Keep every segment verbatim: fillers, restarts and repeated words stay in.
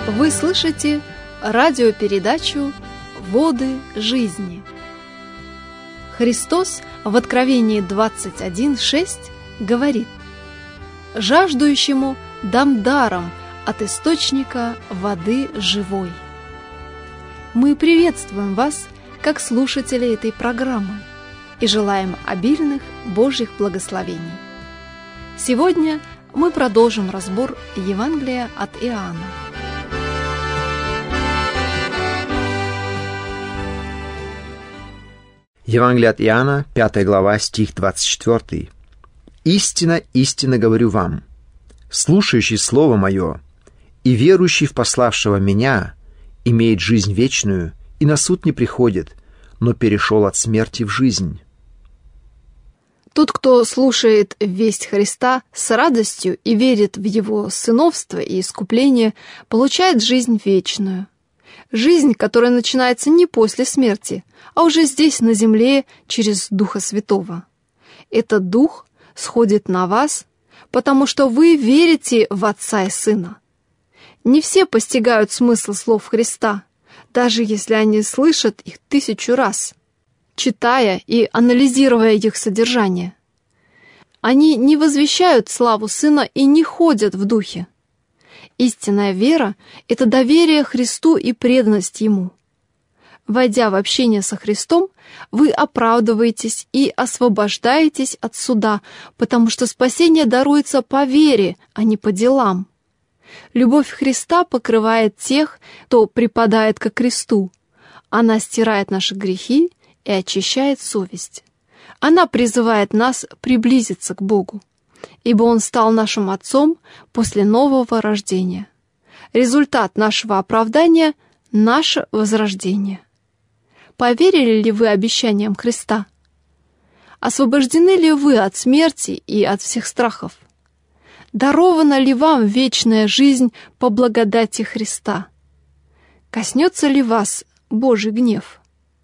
Вы слышите радиопередачу «Воды жизни». Христос в Откровении двадцать один шесть говорит: «Жаждущему дам даром от источника воды живой». Мы приветствуем вас, как слушатели этой программы, и желаем обильных Божьих благословений. Сегодня мы продолжим разбор Евангелия от Иоанна. Евангелие от Иоанна, пятая глава, стих двадцать четыре. «Истинно, истинно говорю вам, слушающий Слово Мое и верующий в пославшего Меня имеет жизнь вечную и на суд не приходит, но перешел от смерти в жизнь». Тот, кто слушает весть Христа с радостью и верит в Его сыновство и искупление, получает жизнь вечную. Жизнь, которая начинается не после смерти, а уже здесь, на земле, через Духа Святого. Этот Дух сходит на вас, потому что вы верите в Отца и Сына. Не все постигают смысл слов Христа, даже если они слышат их тысячу раз, читая и анализируя их содержание. Они не возвещают славу Сына и не ходят в Духе. Истинная вера — это доверие Христу и преданность Ему. Войдя в общение со Христом, вы оправдываетесь и освобождаетесь от суда, потому что спасение даруется по вере, а не по делам. Любовь Христа покрывает тех, кто припадает ко кресту. Она стирает наши грехи и очищает совесть. Она призывает нас приблизиться к Богу, ибо Он стал нашим Отцом после нового рождения. Результат нашего оправдания — наше возрождение. Поверили ли вы обещаниям Христа? Освобождены ли вы от смерти и от всех страхов? Дарована ли вам вечная жизнь по благодати Христа? Коснется ли вас Божий гнев?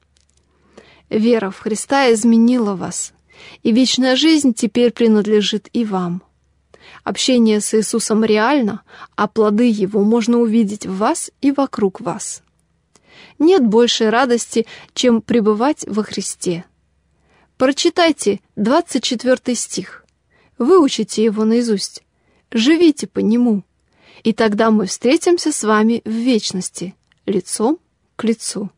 Вера в Христа изменила вас, и вечная жизнь теперь принадлежит и вам. Общение с Иисусом реально, а плоды Его можно увидеть в вас и вокруг вас. Нет большей радости, чем пребывать во Христе. Прочитайте двадцать четвёртый стих, выучите его наизусть, живите по нему, и тогда мы встретимся с вами в вечности, лицом к лицу.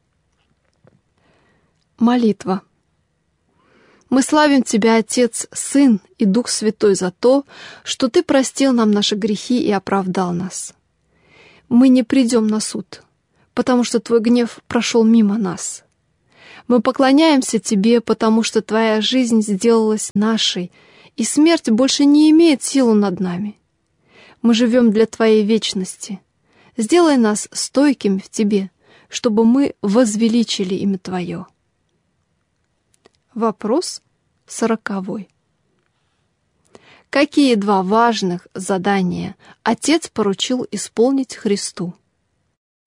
Молитва. Мы славим Тебя, Отец, Сын и Дух Святой, за то, что Ты простил нам наши грехи и оправдал нас. Мы не придем на суд, потому что Твой гнев прошел мимо нас. Мы поклоняемся Тебе, потому что Твоя жизнь сделалась нашей, и смерть больше не имеет силы над нами. Мы живем для Твоей вечности. Сделай нас стойкими в Тебе, чтобы мы возвеличили имя Твое. Вопрос сороковой. Какие два важных задания Отец поручил исполнить Христу?